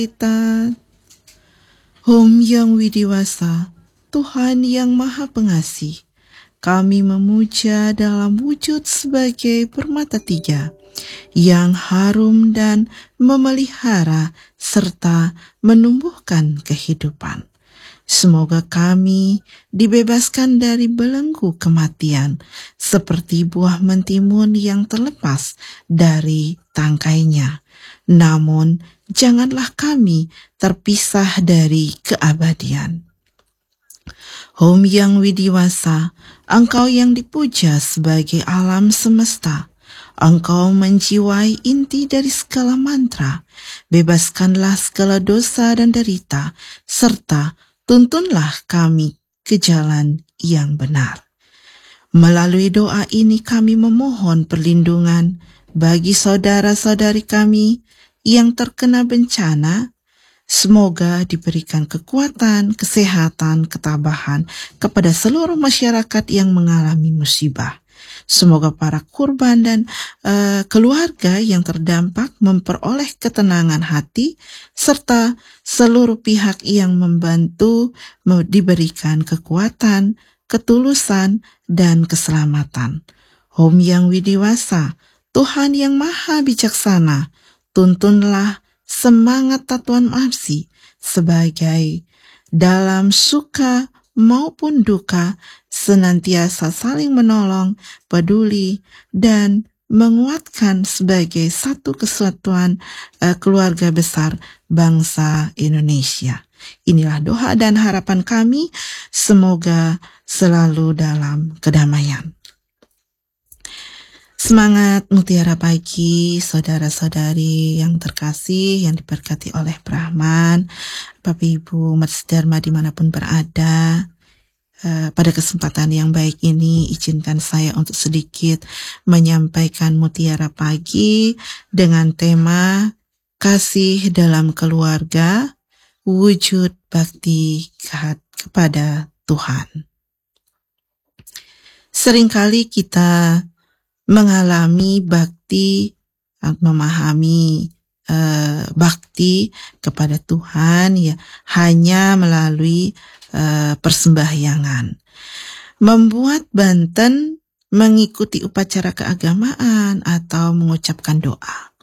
kita. Hum yang widiwasa, Tuhan yang maha pengasih, kami memuja dalam wujud sebagai permata tiga, yang harum dan memelihara serta menumbuhkan kehidupan. Semoga kami dibebaskan dari belenggu kematian, seperti buah mentimun yang terlepas dari tangkainya. Namun, janganlah kami terpisah dari keabadian. Hum yang widiwasa, Engkau yang dipuja sebagai alam semesta. Engkau menjiwai inti dari segala mantra. Bebaskanlah segala dosa dan derita, serta tuntunlah kami ke jalan yang benar. Melalui doa ini kami memohon perlindungan bagi saudara-saudari kami yang terkena bencana. Semoga diberikan kekuatan, kesehatan, ketabahan kepada seluruh masyarakat yang mengalami musibah. Semoga para korban dan keluarga yang terdampak memperoleh ketenangan hati, serta seluruh pihak yang membantu diberikan kekuatan, ketulusan, dan keselamatan. Hum yang widiwasa, Tuhan yang maha bijaksana, tuntunlah semangat Tuan Marsi sebagai dalam suka maupun duka senantiasa saling menolong, peduli, dan menguatkan sebagai satu kesatuan keluarga besar bangsa Indonesia. Inilah doa dan harapan kami, semoga selalu dalam kedamaian. Semangat Mutiara Pagi, saudara-saudari yang terkasih, yang diberkati oleh Brahman, Bapak Ibu Umat Dharma dimanapun berada. Pada kesempatan yang baik ini, izinkan saya untuk sedikit menyampaikan Mutiara Pagi dengan tema kasih dalam keluarga, wujud bakti kepada Tuhan. Seringkali kita mengalami bakti, memahami bakti kepada Tuhan ya hanya melalui persembahyangan. Membuat Banten mengikuti upacara keagamaan atau mengucapkan doa.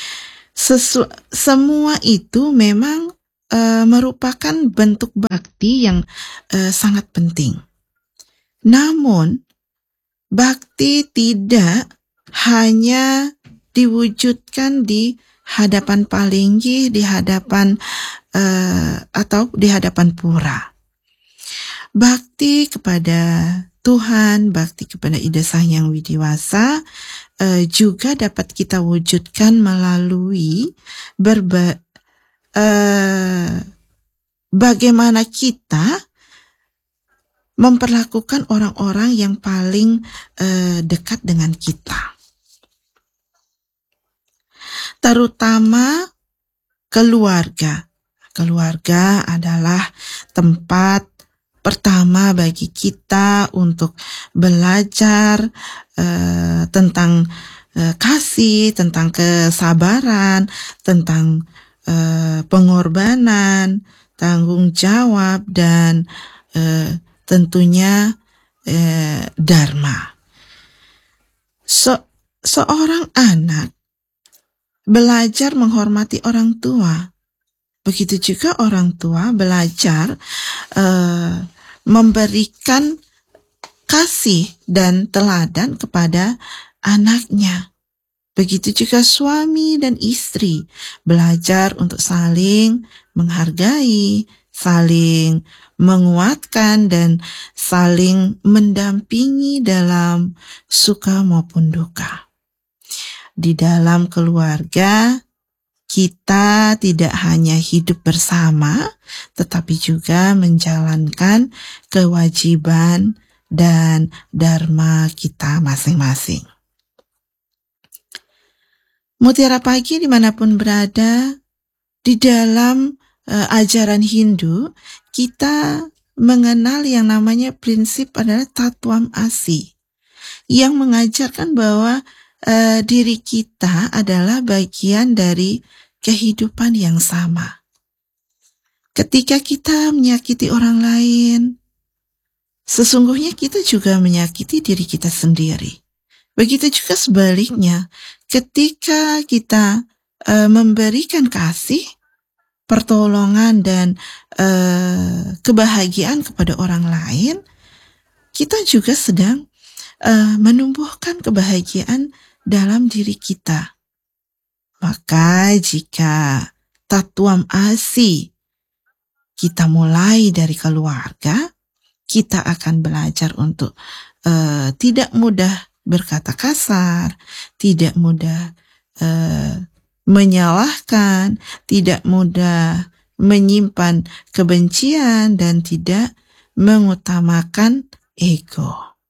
Semua itu memang merupakan bentuk bakti yang sangat penting. Namun bakti tidak hanya diwujudkan di hadapan palinggi, di hadapan atau di hadapan pura. Bakti kepada Tuhan, bakti kepada Ida Sang Yang Widiwasa juga dapat kita wujudkan melalui bagaimana kita memperlakukan orang-orang yang paling dekat dengan kita. Terutama keluarga. Keluarga adalah tempat pertama bagi kita untuk belajar tentang kasih, tentang kesabaran, tentang pengorbanan, tanggung jawab, dan tentunya dharma. Seorang anak belajar menghormati orang tua. Begitu juga orang tua belajar memberikan kasih dan teladan kepada anaknya. Begitu juga suami dan istri belajar untuk saling menghargai, saling menguatkan, dan saling mendampingi dalam suka maupun duka. Di dalam keluarga, kita tidak hanya hidup bersama, tetapi juga menjalankan kewajiban dan dharma kita masing-masing. Mutiara Pagi dimanapun berada, di dalam ajaran Hindu, kita mengenal yang namanya prinsip adalah Tattvam Asi, yang mengajarkan bahwa diri kita adalah bagian dari kehidupan yang sama. Ketika kita menyakiti orang lain, sesungguhnya kita juga menyakiti diri kita sendiri. Begitu juga sebaliknya, ketika kita memberikan kasih, pertolongan, dan kebahagiaan kepada orang lain, kita juga sedang menumbuhkan kebahagiaan dalam diri kita. Maka jika tatuam asi kita mulai dari keluarga, kita akan belajar untuk tidak mudah berkata kasar, tidak mudah menyalahkan, tidak mudah menyimpan kebencian, dan tidak mengutamakan ego.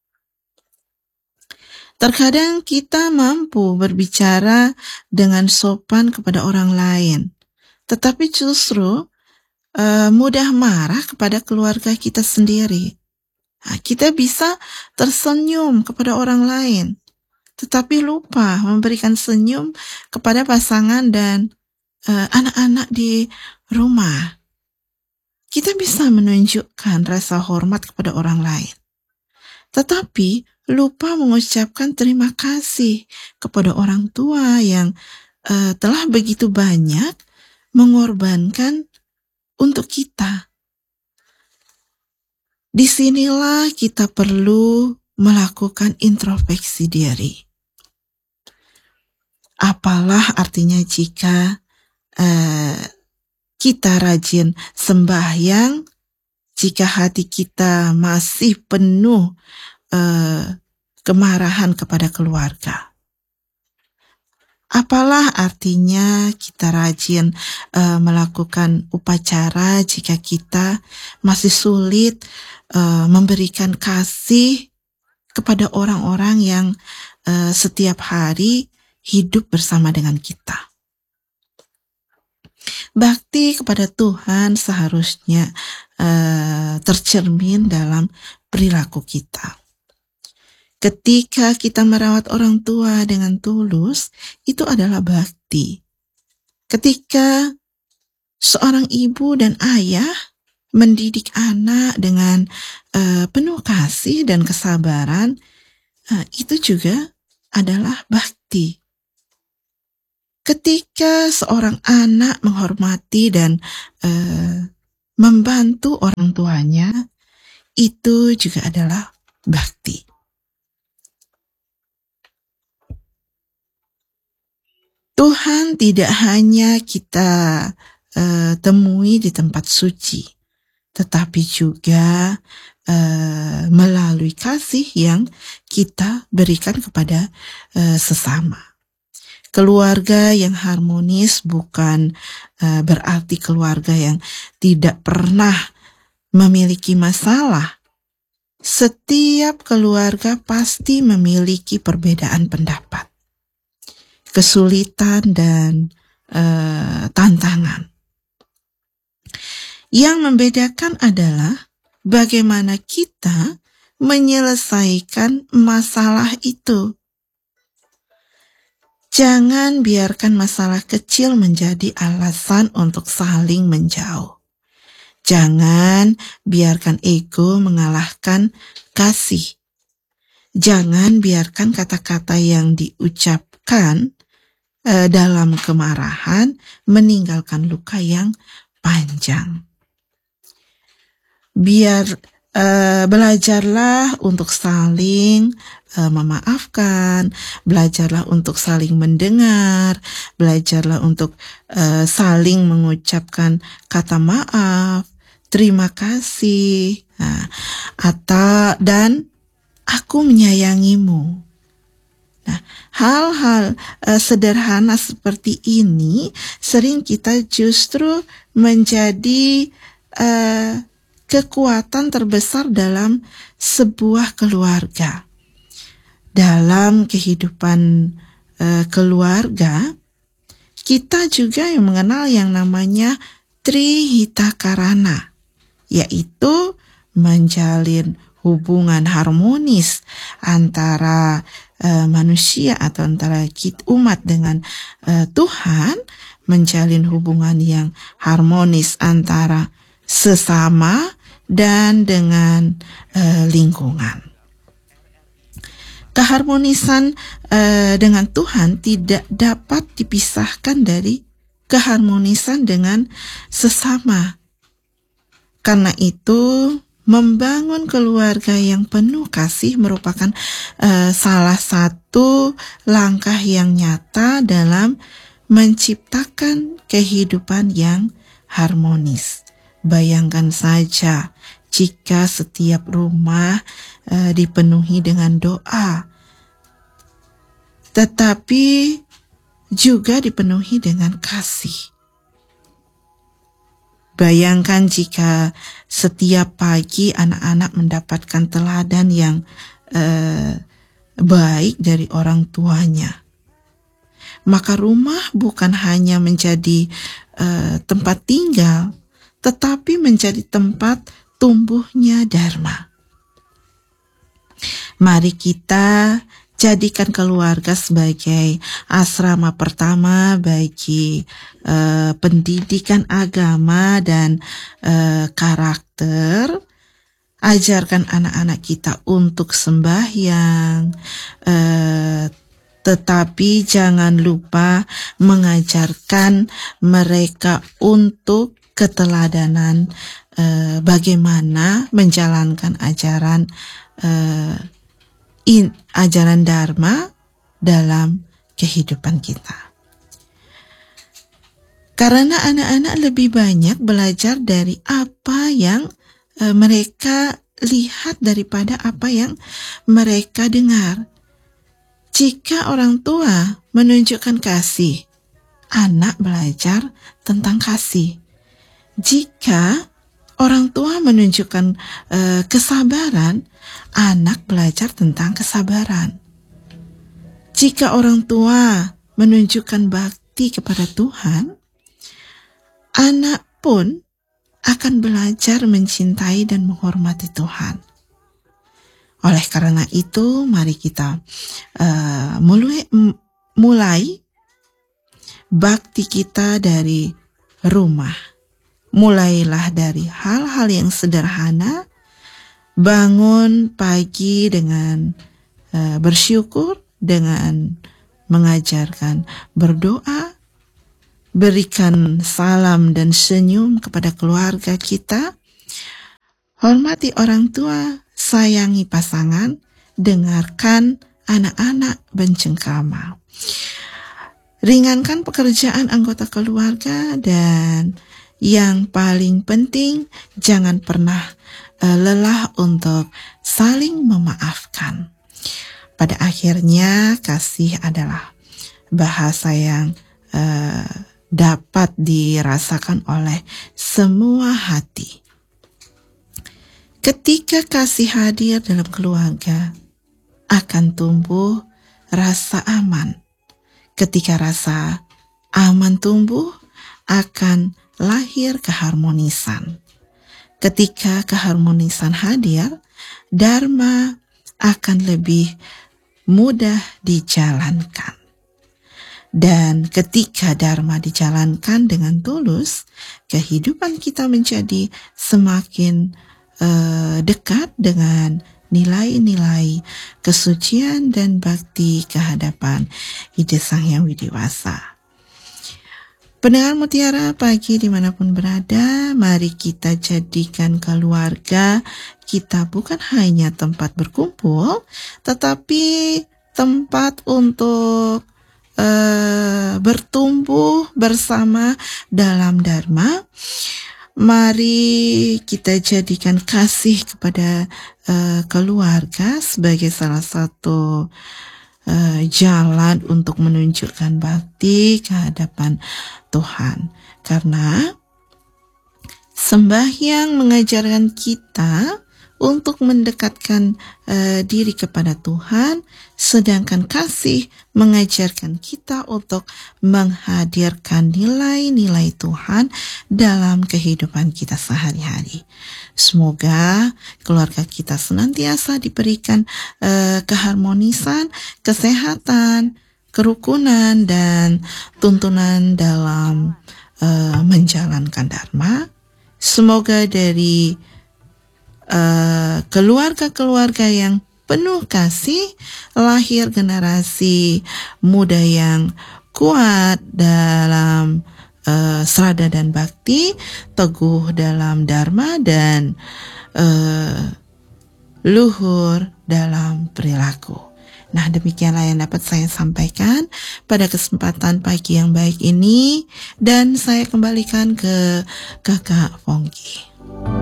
Terkadang kita mampu berbicara dengan sopan kepada orang lain, tetapi justru mudah marah kepada keluarga kita sendiri. Nah, kita bisa tersenyum kepada orang lain, tetapi lupa memberikan senyum kepada pasangan dan anak-anak di rumah. Kita bisa menunjukkan rasa hormat kepada orang lain, tetapi lupa mengucapkan terima kasih kepada orang tua yang telah begitu banyak mengorbankan untuk kita. Disinilah kita perlu melakukan introspeksi diri. Apalah artinya jika kita rajin sembahyang, jika hati kita masih penuh kemarahan kepada keluarga? Apalah artinya kita rajin melakukan upacara jika kita masih sulit memberikan kasih kepada orang-orang yang setiap hari hidup bersama dengan kita? Bakti kepada Tuhan seharusnya tercermin dalam perilaku kita. Ketika kita merawat orang tua dengan tulus, itu adalah bakti. Ketika seorang ibu dan ayah mendidik anak dengan penuh kasih dan kesabaran, itu juga adalah bakti. Ketika seorang anak menghormati dan membantu orang tuanya, itu juga adalah bakti. Tuhan tidak hanya kita temui di tempat suci, tetapi juga melalui kasih yang kita berikan kepada sesama. Keluarga yang harmonis bukan berarti keluarga yang tidak pernah memiliki masalah. Setiap keluarga pasti memiliki perbedaan pendapat, kesulitan, dan tantangan. Yang membedakan adalah bagaimana kita menyelesaikan masalah itu. Jangan biarkan masalah kecil menjadi alasan untuk saling menjauh. Jangan biarkan ego mengalahkan kasih. Jangan biarkan kata-kata yang diucapkan dalam kemarahan meninggalkan luka yang panjang. Belajarlah untuk saling memaafkan, belajarlah untuk saling mendengar, belajarlah untuk saling mengucapkan kata maaf, terima kasih, dan aku menyayangimu. Nah, hal-hal sederhana seperti ini sering kita justru menjadi kekuatan terbesar dalam sebuah keluarga. Dalam kehidupan keluarga, kita juga yang mengenal yang namanya Trihitakarana, yaitu menjalin hubungan harmonis antara manusia atau antara umat dengan Tuhan, menjalin hubungan yang harmonis antara sesama, dan dengan lingkungan. Keharmonisan dengan Tuhan tidak dapat dipisahkan dari keharmonisan dengan sesama. Karena itu, membangun keluarga yang penuh kasih merupakan salah satu langkah yang nyata dalam menciptakan kehidupan yang harmonis. Bayangkan saja jika setiap rumah dipenuhi dengan doa, tetapi juga dipenuhi dengan kasih. Bayangkan jika setiap pagi anak-anak mendapatkan teladan yang baik dari orang tuanya. Maka rumah bukan hanya menjadi tempat tinggal, tetapi menjadi tempat tumbuhnya dharma. Mari kita jadikan keluarga sebagai asrama pertama bagi pendidikan agama dan karakter. Ajarkan anak-anak kita untuk sembahyang, tetapi jangan lupa mengajarkan mereka untuk keteladanan bagaimana menjalankan ajaran ajaran Dharma dalam kehidupan kita. Karena anak-anak lebih banyak belajar dari apa yang mereka lihat daripada apa yang mereka dengar. Jika orang tua menunjukkan kasih, anak belajar tentang kasih. Jika orang tua menunjukkan kesabaran, anak belajar tentang kesabaran. Jika orang tua menunjukkan bakti kepada Tuhan, anak pun akan belajar mencintai dan menghormati Tuhan. Oleh karena itu, mari kita mulai bakti kita dari rumah. Mulailah dari hal-hal yang sederhana. Bangun pagi dengan bersyukur, dengan mengajarkan berdoa, berikan salam dan senyum kepada keluarga kita, hormati orang tua, sayangi pasangan, dengarkan anak-anak bercengkrama. Ringankan pekerjaan anggota keluarga, dan yang paling penting, jangan pernah lelah untuk saling memaafkan. Pada akhirnya, kasih adalah bahasa yang dapat dirasakan oleh semua hati. Ketika kasih hadir dalam keluarga, akan tumbuh rasa aman. Ketika rasa aman tumbuh, akan lahir keharmonisan. Ketika keharmonisan hadir, Dharma akan lebih mudah dijalankan. Dan ketika Dharma dijalankan dengan tulus, kehidupan kita menjadi semakin dekat dengan nilai-nilai kesucian dan bakti kehadapan Ide Sang Hyang Widiwasa. Pendengar Mutiara Pagi dimanapun berada, mari kita jadikan keluarga kita bukan hanya tempat berkumpul, tetapi tempat untuk bertumbuh bersama dalam Dharma. Mari kita jadikan kasih kepada keluarga sebagai salah satu jalan untuk menunjukkan bakti kehadapan Tuhan. Karena sembahyang mengajarkan kita untuk mendekatkan diri kepada Tuhan, sedangkan kasih mengajarkan kita untuk menghadirkan nilai-nilai Tuhan dalam kehidupan kita sehari-hari. Semoga keluarga kita senantiasa diberikan keharmonisan, kesehatan, kerukunan, dan tuntunan dalam menjalankan Dharma. Semoga dari keluarga-keluarga yang penuh kasih, lahir generasi muda yang kuat dalam serada dan bakti, teguh dalam dharma, dan luhur dalam perilaku. Nah, demikianlah yang dapat saya sampaikan pada kesempatan pagi yang baik ini, dan saya kembalikan ke Kakak Pongki.